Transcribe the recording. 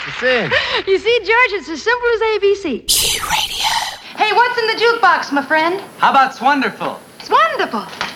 to sing. You see, George, it's as simple as ABC. Q Radio. Hey, what's in the jukebox, my friend? How about Swonderful? It's wonderful.